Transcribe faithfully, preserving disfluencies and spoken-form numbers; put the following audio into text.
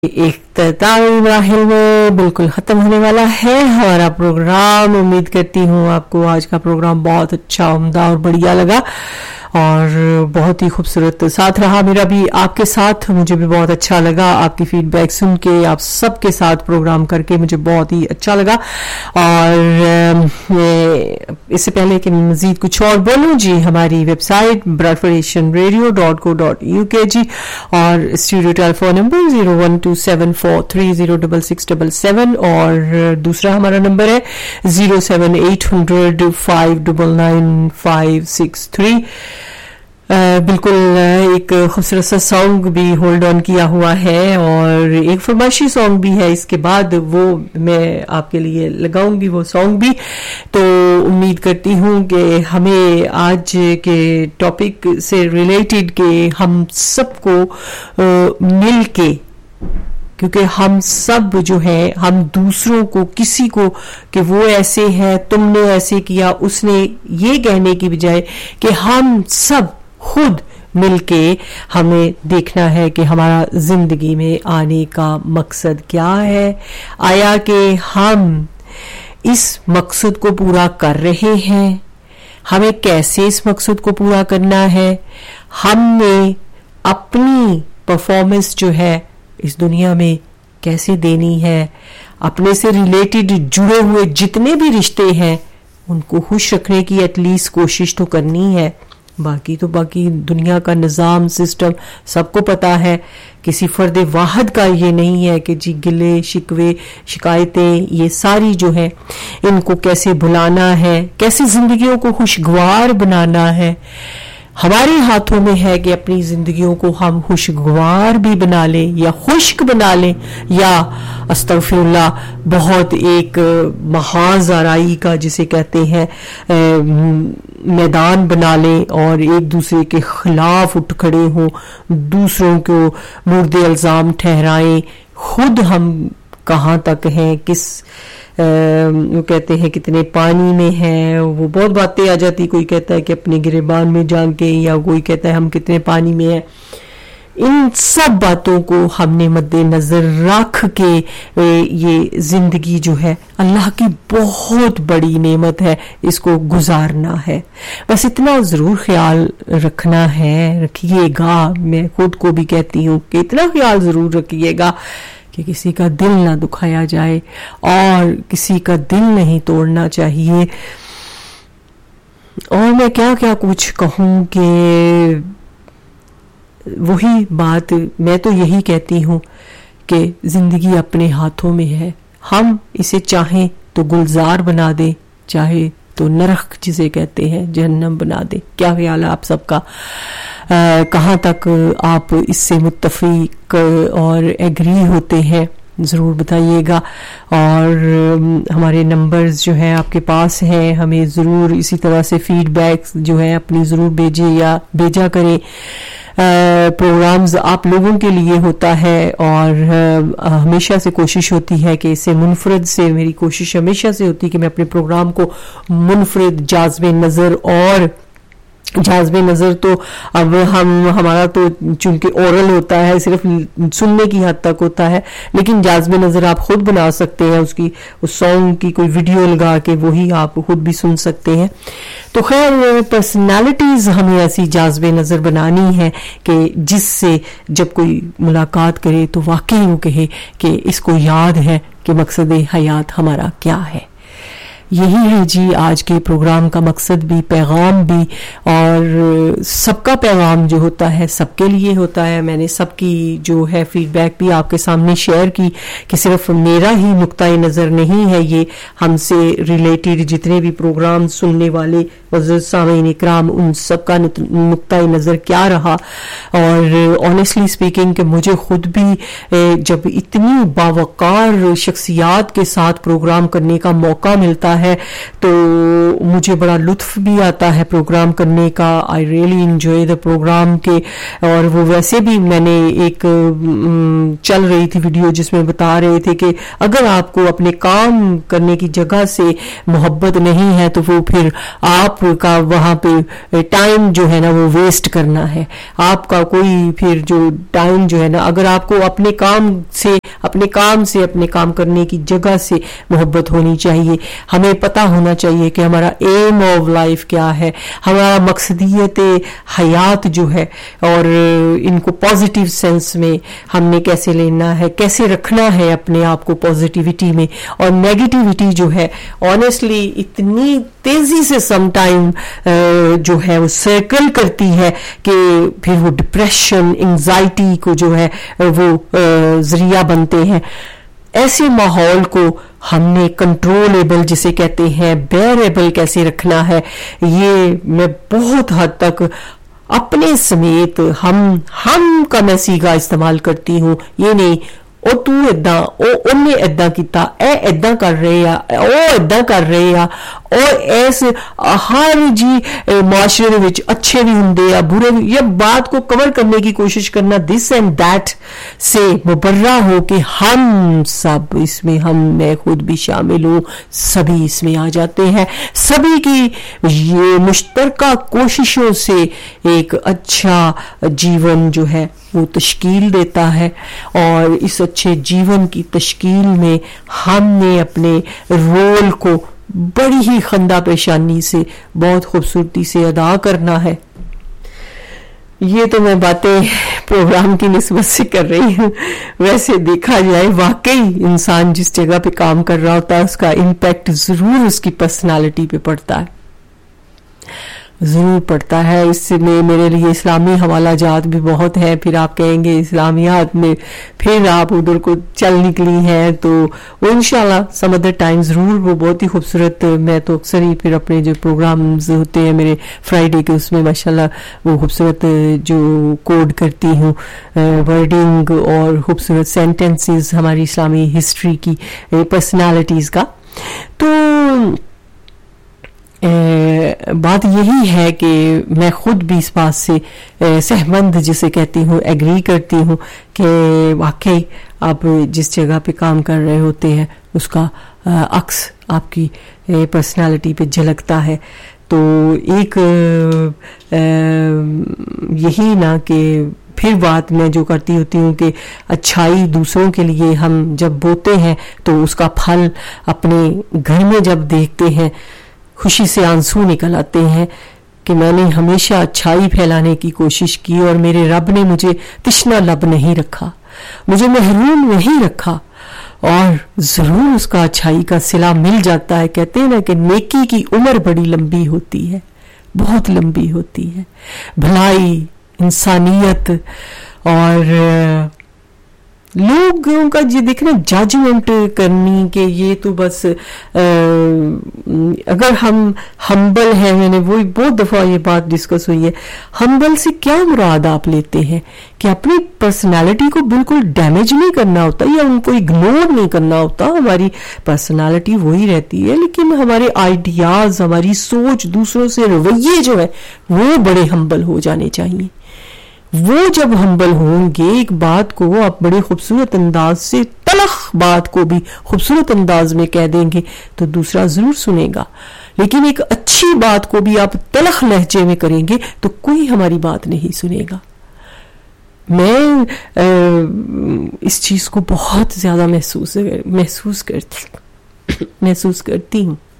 इख्तितामी मराहिल में बिल्कुल ख़त्म होने वाला है हमारा प्रोग्राम। उम्मीद करती हूँ आपको आज का प्रोग्राम बहुत अच्छा, उम्दा और बढ़िया लगा और बहुत ही खूबसूरत साथ रहा मेरा भी आपके साथ। मुझे भी बहुत अच्छा लगा आपकी फीडबैक सुन के, आप सबके साथ प्रोग्राम करके मुझे बहुत ही अच्छा लगा। और इससे पहले कि मैं मज़ीद कुछ और बोलूँ जी, हमारी website Bradford Asian radio dot co dot U के जी और studio telephone number zero one two seven four three zero double six double seven और दूसरा हमारा नंबर है zero seven eight hundred five double nine five six three. बिल्कुल एक खूबसूरत सा सॉन्ग भी होल्ड ऑन किया हुआ है और एक फरमाइशी सॉन्ग भी है, इसके बाद वो मैं आपके लिए लगाऊंगी वो सॉन्ग भी। तो उम्मीद करती हूँ कि हमें आज के टॉपिक से रिलेटेड के हम सबको मिल के, क्योंकि हम सब जो है हम दूसरों को, किसी को कि वो ऐसे है, तुमने ऐसे किया, उसने, ये कहने की बजाय कि हम सब खुद मिलके हमें देखना है कि हमारा जिंदगी में आने का मकसद क्या है, आया कि हम इस मकसद को पूरा कर रहे हैं, हमें कैसे इस मकसद को पूरा करना है, हमने अपनी परफॉर्मेंस जो है इस दुनिया में कैसे देनी है, अपने से रिलेटेड जुड़े हुए जितने भी रिश्ते हैं उनको खुश रखने की एटलीस्ट कोशिश तो करनी है। बाकी तो बाकी दुनिया का निज़ाम सिस्टम सबको पता है, किसी फर्द वाहद का ये नहीं है कि जी गिले शिकवे शिकायतें ये सारी जो है इनको कैसे भुलाना है, कैसे जिंदगियों को खुशगवार बनाना है। हमारे हाथों में है कि अपनी जिंदगियों को हम खुशगवार भी बना लें या खुश्क बना लें या अस्तगफिरुल्लाह बहुत एक महाज़राई का जिसे कहते हैं मैदान बना लें और एक दूसरे के खिलाफ उठ खड़े हों, दूसरों को मुर्दे इल्जाम ठहराएं। खुद हम कहाँ तक हैं, किस आ, वो कहते हैं कितने पानी में हैं, वो बहुत बातें आ जाती। कोई कहता है कि अपने गिरेबान में झांके, या कोई कहता है हम कितने पानी में हैं। इन सब बातों को हमने मद्देनजर रख के ये जिंदगी जो है अल्लाह की बहुत बड़ी नेमत है, इसको गुजारना है। बस इतना जरूर ख्याल रखना है, रखिएगा। मैं खुद को भी कहती हूँ कि इतना ख्याल जरूर रखिएगा कि किसी का दिल ना दुखाया जाए और किसी का दिल नहीं तोड़ना चाहिए। और मैं क्या क्या कुछ कहूँ कि वही बात, मैं तो यही कहती हूँ कि जिंदगी अपने हाथों में है। हम इसे चाहें तो गुलजार बना दे, चाहे तो नरक जिसे कहते हैं जहन्नम बना दे। क्या ख्याल है आप सबका? कहाँ तक आप इससे मुत्तफिक और एग्री होते हैं ज़रूर बताइएगा। और हमारे नंबर्स जो हैं आपके पास हैं, हमें ज़रूर इसी तरह से फीडबैक जो है अपनी ज़रूर भेजे या भेजा करें। प्रोग्राम्स आप लोगों के लिए होता है और आ, हमेशा से कोशिश होती है कि इससे मुनफरद से, मेरी कोशिश हमेशा से होती है कि मैं अपने प्रोग्राम को मुनफरद, जाज़बे नज़र, और जाज़बे नज़र तो अब हम हमारा तो चूंकि ओरल होता है, सिर्फ सुनने की हद तक होता है, लेकिन जाज़बे नज़र आप खुद बना सकते हैं, उसकी उस सॉन्ग की कोई वीडियो लगा के वही आप खुद भी सुन सकते हैं। तो खैर पर्सनालिटीज हमें ऐसी जाज़बे नज़र बनानी है कि जिससे जब कोई मुलाकात करे तो वाकई वो कहे कि इसको याद है कि मकसद हयात हमारा क्या है। यही है जी आज के प्रोग्राम का मकसद भी, पैगाम भी, और सबका पैगाम जो होता है सबके लिए होता है। मैंने सबकी जो है फीडबैक भी आपके सामने शेयर की कि सिर्फ मेरा ही नुक्ता नज़र नहीं है, ये हमसे रिलेटेड जितने भी प्रोग्राम सुनने वाले मुअज़्ज़ज़ सामीन इकराम उन सबका नुक्ता नज़र क्या रहा। और ऑनेस्टली स्पीकिंग कि मुझे खुद भी जब इतनी बावकार शख्सियात के साथ प्रोग्राम करने का मौका मिलता है ہے تو مجھے بڑا لطف بھی آتا ہے پروگرام کرنے کا. I really enjoy the programme کے. اور وہ ویسے بھی میں نے ایک چل رہی تھی ویڈیو جس میں بتا رہے تھے کہ اگر آپ کو اپنے کام کرنے کی جگہ سے محبت نہیں ہے تو وہ پھر آپ کا وہاں پہ ٹائم جو ہے نا وہ ویسٹ کرنا ہے. آپ کا کوئی پھر جو ٹائم جو ہے نا, اگر آپ کو اپنے کام سے اپنے کام سے اپنے کام کرنے کی جگہ سے محبت ہونی چاہیے. ہمیں پتا ہونا چاہیے کہ ہمارا ایم آف لائف کیا ہے, ہمارا مقصدیت حیات جو ہے, اور ان کو پازیٹیو سینس میں ہم نے کیسے لینا ہے, کیسے رکھنا ہے اپنے آپ کو پازیٹیوٹی میں. اور نیگیٹیوٹی جو ہے آنیسٹلی اتنی تیزی سے سم ٹائم جو ہے وہ سرکل کرتی ہے کہ پھر وہ ڈپریشن, انگزائٹی کو جو ہے وہ ذریعہ بنتے ہیں. ایسے ماحول کو ہم نے کنٹرولیبل جسے کہتے ہیں, بیئریبل کیسے رکھنا ہے, یہ میں بہت حد تک اپنے سمیت ہم ہم کا میں سیگا استعمال کرتی ہوں. یہ نہیں او تو اداں او انہیں اداں کیتا, اے اداں کر رہے آ, او اداں کر رہے آ, اور ایس ہر جی معاشرے دے وچ اچھے بھی ہوندے آ برے بھی, یہ بات کو کور کرنے کی کوشش کرنا دس اینڈ دیٹ سے مبرہ ہو کہ ہم سب اس میں, ہم میں خود بھی شامل ہوں, سبھی اس میں آ جاتے ہیں. سبھی کی یہ مشترکہ کوششوں سے ایک اچھا جیون جو ہے وہ تشکیل دیتا ہے. اور اس اچھے جیون کی تشکیل میں ہم نے اپنے رول کو بڑی ہی خندہ پیشانی سے بہت خوبصورتی سے ادا کرنا ہے. یہ تو میں باتیں پروگرام کی نسبت سے کر رہی ہوں. ویسے دیکھا جائے واقعی انسان جس جگہ پہ کام کر رہا ہوتا ہے اس کا امپیکٹ ضرور اس کی پرسنالٹی پہ پڑتا ہے, ضرور پڑتا ہے. اس میں میرے لیے اسلامی حوالہ جات بھی بہت ہیں. پھر آپ کہیں گے اسلامیات میں پھر آپ ادھر کو چل نکلی ہیں, تو وہ انشاءاللہ سم ادر ٹائم ضرور وہ بہت ہی خوبصورت. میں تو اکثر ہی پھر اپنے جو پروگرامز ہوتے ہیں میرے فرائیڈے کے, اس میں ماشاءاللہ وہ خوبصورت جو کوڈ کرتی ہوں ورڈنگ اور خوبصورت سینٹنسز ہماری اسلامی ہسٹری کی پرسنالٹیز کا. تو بات یہی ہے کہ میں خود بھی اس بات سے سہمند جسے کہتی ہوں, ایگری کرتی ہوں کہ واقعی آپ جس جگہ پہ کام کر رہے ہوتے ہیں اس کا عکس آپ کی پرسنالٹی پہ جھلکتا ہے. تو ایک یہی نا کہ پھر بات میں جو کرتی ہوتی ہوں کہ اچھائی دوسروں کے لیے ہم جب بوتے ہیں تو اس کا پھل اپنے گھر میں جب دیکھتے ہیں خوشی سے آنسو نکل آتے ہیں کہ میں نے ہمیشہ اچھائی پھیلانے کی کوشش کی اور میرے رب نے مجھے تشنا لب نہیں رکھا, مجھے محروم نہیں رکھا, اور ضرور اس کا اچھائی کا صلہ مل جاتا ہے. کہتے ہیں نا کہ نیکی کی عمر بڑی لمبی ہوتی ہے, بہت لمبی ہوتی ہے. بھلائی, انسانیت اور لوگوں کا یہ دیکھنا ججمنٹ کرنی کہ یہ تو بس اگر ہم ہمبل ہیں, میں نے وہی بہت دفعہ یہ بات ڈسکس ہوئی ہے, ہمبل سے کیا مراد آپ لیتے ہیں کہ اپنی پرسنالٹی کو بالکل ڈیمیج نہیں کرنا ہوتا یا ان کو اگنور نہیں کرنا ہوتا. ہماری پرسنالٹی وہی رہتی ہے لیکن ہمارے آئیڈیاز, ہماری سوچ, دوسروں سے رویے جو ہے وہ بڑے ہمبل ہو جانے چاہیے. وہ جب ہمبل ہوں گے ایک بات کو آپ بڑے خوبصورت انداز سے, تلخ بات کو بھی خوبصورت انداز میں کہہ دیں گے تو دوسرا ضرور سنے گا. لیکن ایک اچھی بات کو بھی آپ تلخ لہجے میں کریں گے تو کوئی ہماری بات نہیں سنے گا. میں اس چیز کو بہت زیادہ محسوس محسوس کرتی محسوس کرتی ہوں.